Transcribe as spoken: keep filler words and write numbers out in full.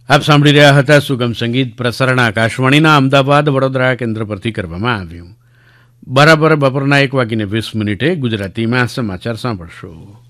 આપ સાંભળી રહ્યા હતા સુગમ સંગીત પ્રસારણ આકાશવાણીના અમદાવાદ વડોદરા કેન્દ્ર પરથી કરવામાં આવ્યું. બરાબર બપોરના એક વાગીને વીસ મિનિટે ગુજરાતીમાં સમાચાર સાંભળશો.